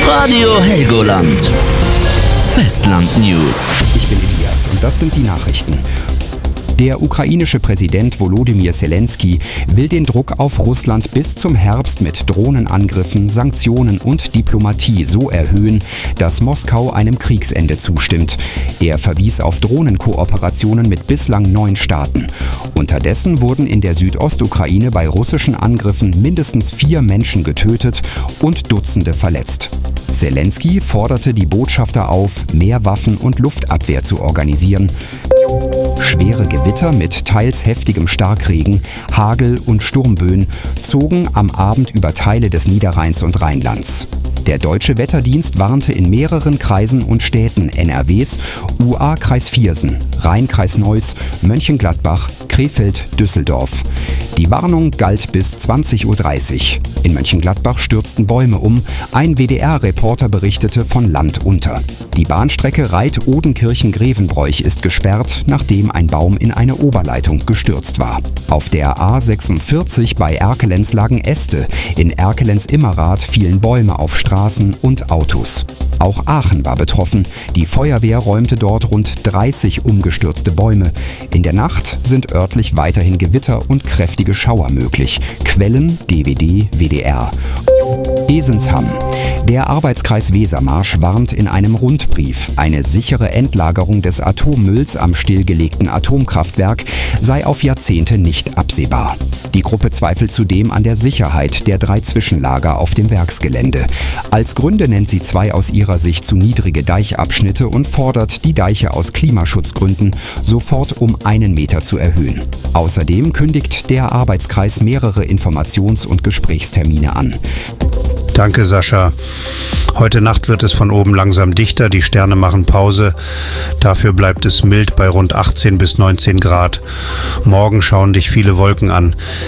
Radio Helgoland. Festland News. Ich bin Elias und das sind die Nachrichten. Der ukrainische Präsident Volodymyr Zelensky will den Druck auf Russland bis zum Herbst mit Drohnenangriffen, Sanktionen und Diplomatie so erhöhen, dass Moskau einem Kriegsende zustimmt. Er verwies auf Drohnenkooperationen mit bislang 9 Staaten. Unterdessen wurden in der Südostukraine bei russischen Angriffen mindestens 4 Menschen getötet und Dutzende verletzt. Zelensky forderte die Botschafter auf, mehr Waffen und Luftabwehr zu organisieren. Schwere Gewitter mit teils heftigem Starkregen, Hagel und Sturmböen zogen am Abend über Teile des Niederrheins und Rheinlands. Der Deutsche Wetterdienst warnte in mehreren Kreisen und Städten NRWs, UA-Kreis Viersen, Rhein-Kreis Neuss, Mönchengladbach, Krefeld, Düsseldorf. Die Warnung galt bis 20:30 Uhr. In Mönchengladbach stürzten Bäume um, ein WDR-Reporter berichtete von Land unter. Die Bahnstrecke Reit-Odenkirchen-Grevenbroich ist gesperrt, nachdem ein Baum in eine Oberleitung gestürzt war. Auf der A46 bei Erkelenz lagen Äste. In Erkelenz-Immerath fielen Bäume auf Straßen und Autos. Auch Aachen war betroffen. Die Feuerwehr räumte dort rund 30 umgestürzte Bäume. In der Nacht sind örtlich weiterhin Gewitter und kräftige Schauer möglich. Quellen DWD WDR. Esensham. Der Arbeitskreis Wesermarsch warnt in einem Rundbrief, eine sichere Endlagerung des Atommülls am stillgelegten Atomkraftwerk sei auf Jahrzehnte nicht absehbar. Die Gruppe zweifelt zudem an der Sicherheit der 3 Zwischenlager auf dem Werksgelände. Als Gründe nennt sie 2 aus ihrer Sicht zu niedrige Deichabschnitte und fordert, die Deiche aus Klimaschutzgründen sofort um 1 Meter zu erhöhen. Außerdem kündigt der Arbeitskreis mehrere Informations- und Gesprächstermine an. Danke, Sascha. Heute Nacht wird es von oben langsam dichter, die Sterne machen Pause. Dafür bleibt es mild bei rund 18 bis 19 Grad. Morgen schauen dich viele Wolken an.